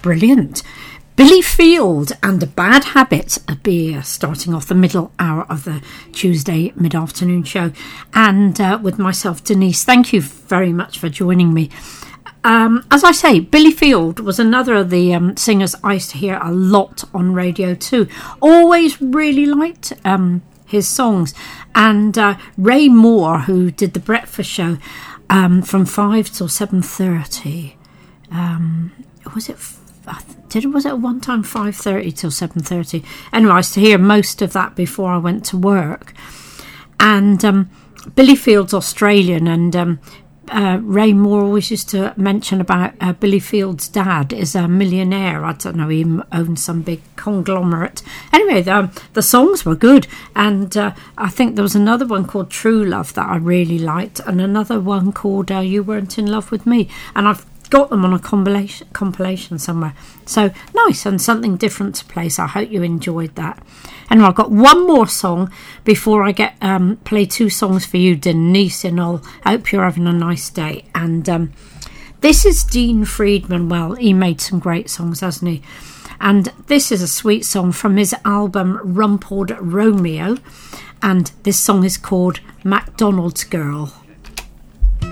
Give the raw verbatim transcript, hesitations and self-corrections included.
brilliant. Billy Field and A Bad Habit of Beer, starting off the middle hour of the Tuesday mid-afternoon show. And uh, with myself, Denise, thank you very much for joining me. Um, as I say, Billy Field was another of the um, singers I used to hear a lot on radio too. Always really liked um, his songs. And uh, Ray Moore, who did the breakfast show um, from five till seven thirty. Um, was it... Did it was it at one time five thirty till seven thirty? Anyway, I used to hear most of that before I went to work. And um, Billy Field's Australian, and um, uh, Ray Moore always used to mention about uh, Billy Field's dad is a millionaire. I don't know, he owns some big conglomerate. Anyway, the, the songs were good, and uh, I think there was another one called True Love that I really liked, and another one called uh, You Weren't in Love with Me, and I've got them on a compilation compilation somewhere. So nice, and something different to play. So I hope you enjoyed that. Anyway, I've got one more song before I get um play two songs for you, Denise, and all. I hope you're having a nice day. And um this is Dean Friedman. Well, he made some great songs, hasn't he? And this is a sweet song from his album Rumpled Romeo, and this song is called MacDonald's Girl.